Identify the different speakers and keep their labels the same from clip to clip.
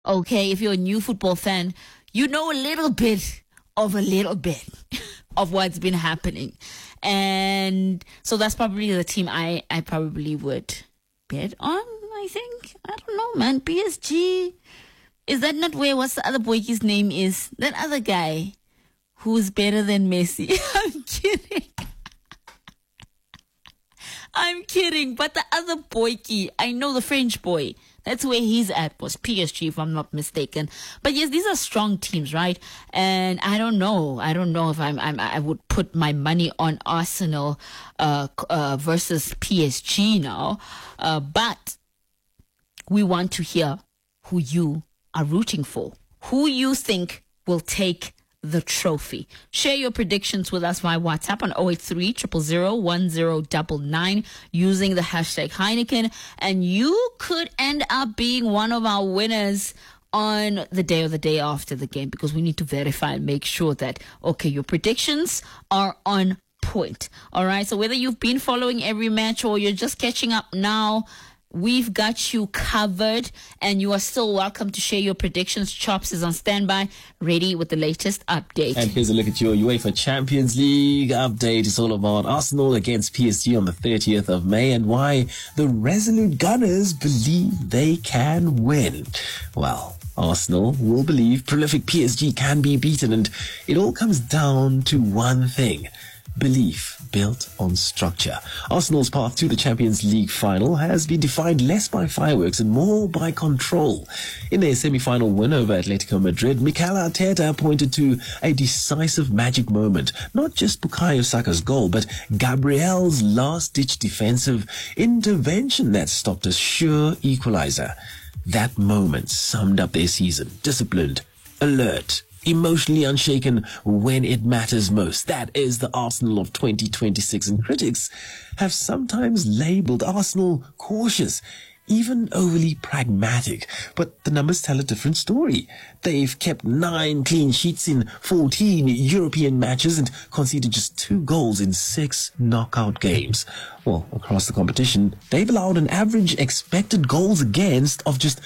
Speaker 1: Okay, if you're a new football fan, you know a little bit of what's been happening. And so that's probably the team I probably would bet on, I think. I don't know, man. PSG. Is that not what's the other boy's name is? That other guy who's better than Messi. I'm kidding. I'm kidding. But the other boyki, I know the French boy. That's where he's at, was PSG, if I'm not mistaken. But yes, these are strong teams, right? And I don't know if I would put my money on Arsenal versus PSG now. But we want to hear who you are rooting for, who you think will take the trophy. Share your predictions with us via WhatsApp on 083 000 1099 using the hashtag Heineken, and you could end up being one of our winners on the day or the day after the game, because we need to verify and make sure that, okay, your predictions are on point. All right, so whether you've been following every match or you're just catching up now, we've got you covered, and you are still welcome to share your predictions. Chops is on standby, ready with the latest update.
Speaker 2: And here's a look at your UEFA Champions League update. It's all about Arsenal against PSG on the 30th of May and why the resolute Gunners believe they can win. Well, Arsenal will believe prolific PSG can be beaten, and it all comes down to one thing: belief built on structure. Arsenal's path to the Champions League final has been defined less by fireworks and more by control. In their semi-final win over Atletico Madrid, Mikel Arteta pointed to a decisive magic moment. Not just Bukayo Saka's goal, but Gabriel's last-ditch defensive intervention that stopped a sure equalizer. That moment summed up their season: disciplined, alert, emotionally unshaken when it matters most. That is the Arsenal of 2026, and critics have sometimes labelled Arsenal cautious, even overly pragmatic. But the numbers tell a different story. They've kept 9 clean sheets in 14 European matches and conceded just 2 goals in 6 knockout games. Well, across the competition, they've allowed an average expected goals against of just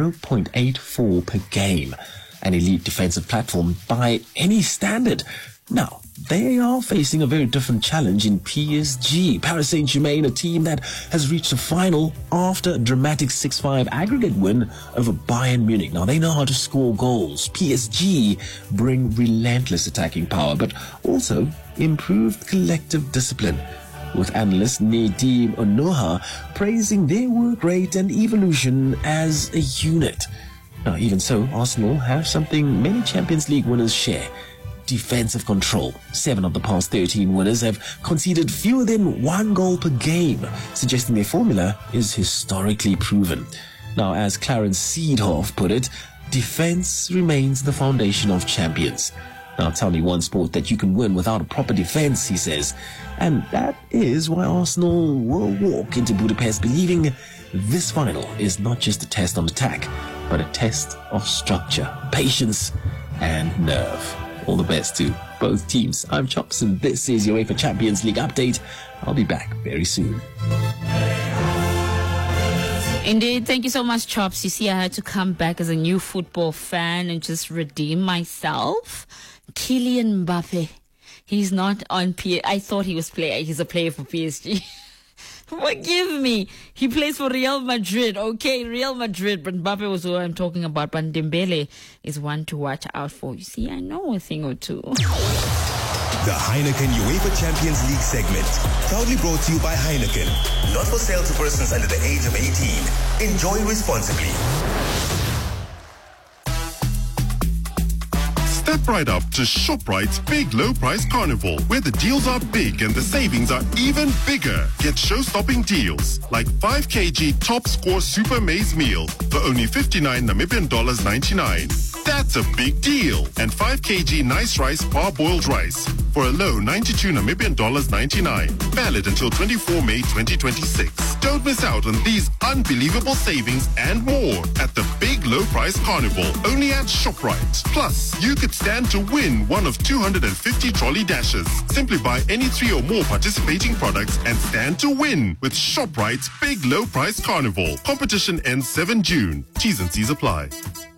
Speaker 2: 0.84 per game. An elite defensive platform by any standard. Now, they are facing a very different challenge in PSG. Paris Saint-Germain, a team that has reached the final after a dramatic 6-5 aggregate win over Bayern Munich. Now, they know how to score goals. PSG bring relentless attacking power, but also improved collective discipline, with analyst Nedim Onoha praising their work rate and evolution as a unit. Now, even so, Arsenal have something many Champions League winners share: defensive control. 7 of the past 13 winners have conceded fewer than 1 goal per game, suggesting their formula is historically proven. Now, as Clarence Seedorf put it, defense remains the foundation of champions. Now, tell me one sport that you can win without a proper defense, he says. And that is why Arsenal will walk into Budapest believing this final is not just a test on attack, but a test of structure, patience, and nerve. All the best to both teams. I'm Chops, and this is your UEFA Champions League update. I'll be back very soon.
Speaker 1: Indeed. Thank you so much, Chops. You see, I had to come back as a new football fan and just redeem myself. Kylian Mbappe. He's not on I thought he was he's a player for PSG. Forgive me. He plays for Real Madrid. Okay, Real Madrid. But Mbappe was who I'm talking about. But Dembele is one to watch out for. You see, I know a thing or two.
Speaker 3: The Heineken UEFA Champions League segment. Proudly brought to you by Heineken. Not for sale to persons under the age of 18. Enjoy responsibly.
Speaker 4: Step right up to ShopRite's Big Low Price Carnival, where the deals are big and the savings are even bigger. Get show-stopping deals like 5 kg Top Score Super Maize Meal for only 59 Namibian dollars 99. That's a big deal. And 5 kg Nice Rice Parboiled Rice for a low 92 Namibian dollars 99. Valid until 24 May 2026. Don't miss out on these unbelievable savings and more at the Big Low Price Carnival, only at ShopRite. Plus, you could stand to win one of 250 trolley dashes. Simply buy any 3 or more participating products and stand to win with ShopRite's Big Low Price Carnival. Competition ends 7 June. T's and C's apply.